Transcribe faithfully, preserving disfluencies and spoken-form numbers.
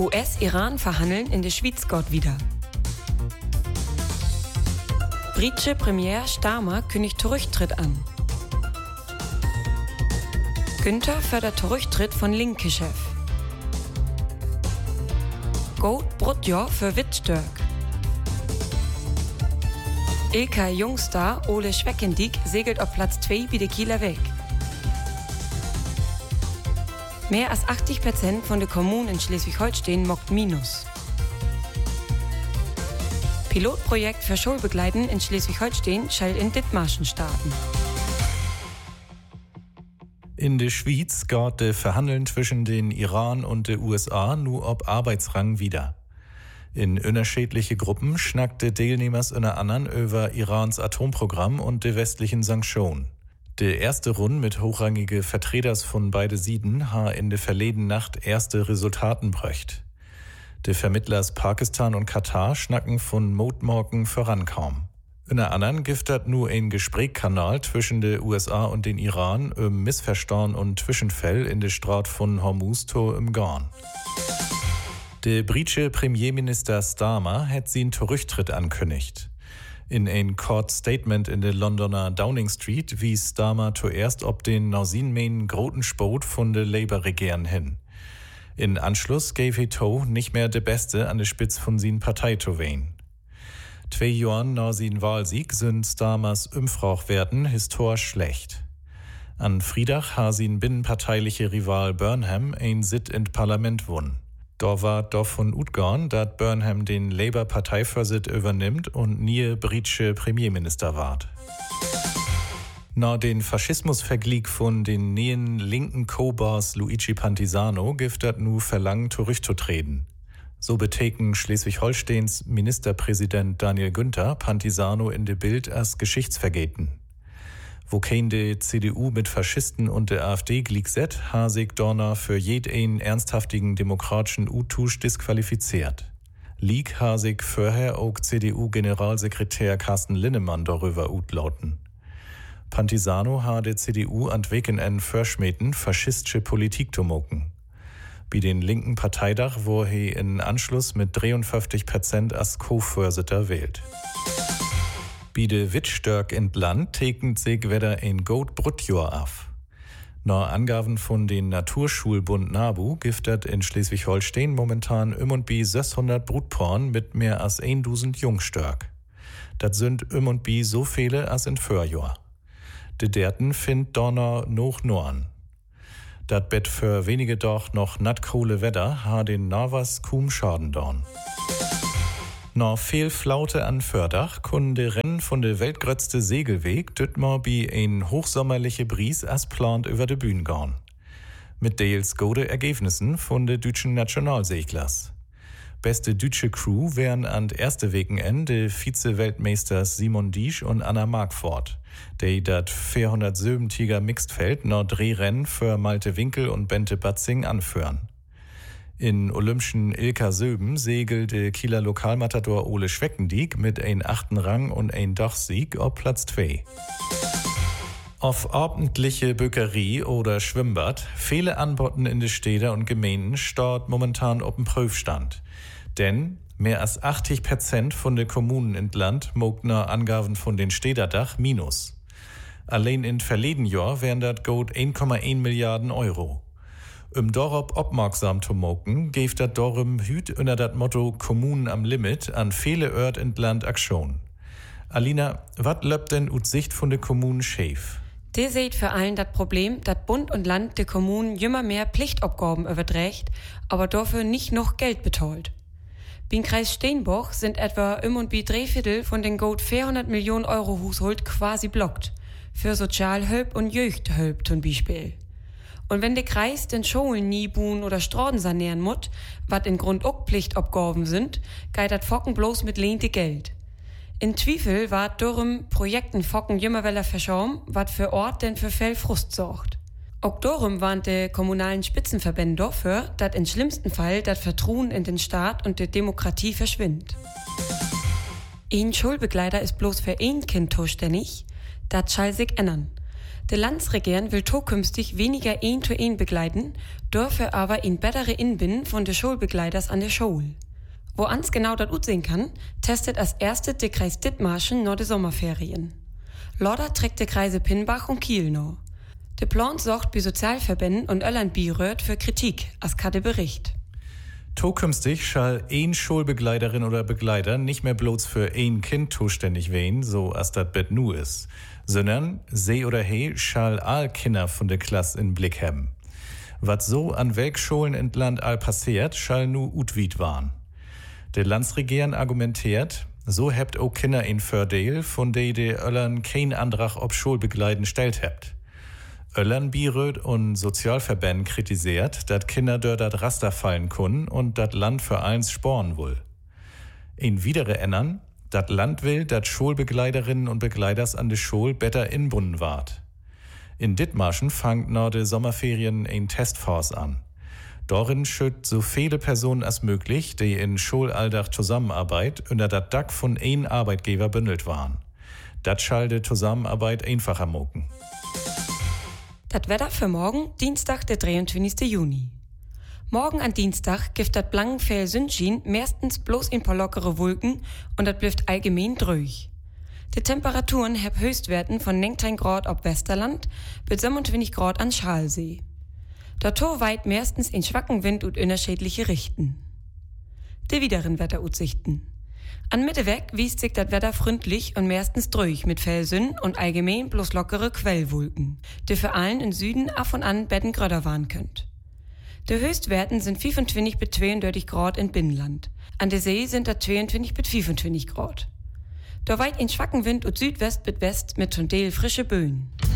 U S-Iran verhandeln in der Schweiz Gott wieder. Britische Premier Starmer kündigt Rücktritt an. Günther fördert Rücktritt von Linke-Chef. Goat Brutjahr für Wittstörk. Ilka Jungstar Ole Schweckendiek segelt auf Platz zwei bei der Kieler Weg. Mehr als achtzig Prozent von den Kommunen in Schleswig-Holstein mockt Minus. Pilotprojekt für Schulbegleiten in Schleswig-Holstein soll in Dithmarschen starten. In der Schweiz geht der Verhandeln zwischen den Iran und den U S A nur ob Arbeitsrang wieder. In unterschiedliche Gruppen schnackte Teilnehmers unter anderem über Irans Atomprogramm und die westlichen Sanktionen. Die erste Runde mit hochrangige Vertreters von beide Sieden ha in der verleden Nacht erste Resultaten bröcht. Die Vermittlers Pakistan und Katar schnacken von Motmorgen vorankaum. Unter anderem giftet nur ein Gesprächskanal zwischen den U S A und den Iran um Missverstehen und Zwischenfäll in der Straße von Hormuz to im Garn. Der britische Premierminister Starmer hat seinen Rücktritt ankündigt. In ein Court Statement in der Londoner Downing Street wies Starmer zuerst ob den nausinmähen großen Spot von der Labour-Regieren hin. In Anschluss gave he to nicht mehr der Beste an der Spitze von seinen Partei zu wählen. Zwei Jahre nach seinem Wahlsieg sind Starmers Umfrauchwerten historisch schlecht. An Friedach ha sein binnenparteiliche Rival Burnham ein Sit in Parlament won. Da war davon utgorn, dass Burnham den Labour-Parteivorsitz übernimmt und nie britische Premierminister ward. Nach den Faschismusvergleich von den neuen linken Co-Boss Luigi Pantisano giftet nu verlangen, zurückzutreten. So beteken Schleswig-Holsteins Ministerpräsident Daniel Günther Pantisano in de Bild als Geschichtsvergeten. Wo kein de C D U mit Faschisten und der AfD glick set, ha sich Dorner für jeden ernsthaftigen demokratischen U-Tusch disqualifiziert. Lieg ha sich vorher auch C D U-Generalsekretär Carsten Linnemann darüber utlauten. Pantisano ha de C D U an Weken verschmähten, faschistische Politik zu mocken. Bei den linken Parteidach, wo he in Anschluss mit dreiundfünfzig Prozent als Co-Vorsitter wählt. Bei de Wittstörk in Land tekent sich wieder ein Goat Brutjahr af. Nach Angaben von den Naturschulbund NABU giftet in Schleswig-Holstein momentan um und bi sechshundert Brutporn mit mehr als tausend Jungstörk. Das sind um und bi so viele als in Vorjahr. De derten find Donner noch nur an. Dat Bett für wenige doch noch nattkohle Wetter ha den Navas kaum Schaden dorn. Noch viel Flaute an Fördach können de Rennen von der weltgrötzte Segelweg dütmer bi ein hochsommerliche Bries as plant über de Bühne gorn. Mit deels gode Ergebnissen von de deutschen Nationalseglers. Beste deutsche Crew wären an erste Wochenende Vize-Weltmeisters Simon Diesch und Anna Markford, die dat vierhundertsieben-Tiger Mixedfeld noch Drehrennen für Malte Winkel und Bente Batzing anführen. In Olympischen Ilka Söben segelte Kieler Lokalmatador Ole Schweckendiek mit ein achten Rang und ein Dachsieg auf Platz zwei. Auf ordentliche Böckerie oder Schwimmbad, viele Anboten in de Städte und Gemeinden staut momentan auf dem Prüfstand. Denn mehr als achtzig Prozent von den Kommunen in Land mogt nach Angaben von den Städterdach Minus. Allein in verleden Jahr wären dat gut eins Komma eins Milliarden Euro. Um darauf aufmerksam zu moken, geft dat darum hüt unter dat Motto Kommunen am Limit an viele Ort in Land Aktion. Alina, wat löbt denn ut Sicht von de Kommunen schäf? Der seht vor allem das Problem, dass Bund und Land de Kommunen immer mehr Pflichtaufgaben überträgt, aber dafür nicht noch Geld betalt. Beim Kreis Steenboch sind etwa um und bi drei Viertel von den gut vierhundert Millionen Euro Haushalt quasi blockt. Für Sozialhilfe und Jugendhilfe zum Beispiel. Und wenn der Kreis den Schulen nie buhen oder Straßen sanieren muss, wat in Grund auch Pflichtaufgaben sind, geht dat Focken bloß mit lehnte Geld. In Zweifel ward darum Projekten Focken jümmerweller verschaum, wat für Ort denn für viel Frust sorgt. Auch darum waren die kommunalen Spitzenverbände dafür, dass im schlimmsten Fall das Vertrauen in den Staat und die Demokratie verschwindet. Ein Schulbegleiter ist bloß für ein Kind zuständig, das soll sich ändern. Der Landsregierung will zukünftig weniger ein zu ein begleiten, dafür aber in bessere Inbinden von den Schulbegleiters an der Schule. Wo ans genau das aussehen kann, testet als erste der Kreis Dithmarschen nach den Sommerferien. Lauder trägt der Kreise Pinbach und Kiel noch. Der Plan sorgt bei Sozialverbänden und Öllern-Bierröth für Kritik, als Karte Bericht. Zukünftig schall ein Schulbegleiterin oder Begleiter nicht mehr bloß für ein Kind zuständig wehen, so als das Bet nu ist, sondern sie oder he schall all Kinder von der Klasse in Blick haben. Was so an Welkschulen in Land all passiert, schall nu utwied waren. Der Landsregierung argumentiert, so hebt auch Kinder ein Fördeel, von de de Öllern kein Antrag ob Schulbegleiten stellt hebt. Öllern Bieröd und Sozialverbänden kritisiert, dass Kinder dort dat Raster fallen können und dat Land für eins sporen will. In widere ändern, dat Land will, dat Schulbegleiterinnen und Begleiters an de Schul better inbunden ward. In Dithmarschen fangt nach de Sommerferien ein Testphase an. Darin schütt so viele Personen als möglich, die in Schulalltag Zusammenarbeit unter dat Dack von ein Arbeitgeber bündelt waren. Dat schall de Zusammenarbeit einfacher moken. Das Wetter für morgen, Dienstag, der dreiundzwanzigsten Juni. Morgen an Dienstag gibt das blankenfell Sonnenschein meistens bloß in paar lockere Wolken und das bleibt allgemein drüch. Die Temperaturen haben Höchstwerten von neunzehn Grad auf Westerland bis siebenundzwanzig Grad an Schalsee. Der Tor weit meistens in schwachen Wind und unterschiedliche Richten. Die wideren Wetteraussichten. An Mitteweg wiest sich das Wetter freundlich und meistens drüch mit Felsün und allgemein bloß lockere Quellwolken, die für allen im Süden ab und an Betten gröder waren könnt. Die Höchstwerten sind fünfundzwanzig bis zweiunddreißig Grad in Binnenland. An der See sind das zweiundzwanzig bis fünfundzwanzig Grad. Da weit in schwachen Wind und Südwest bis West mit zum Teil frische Böen.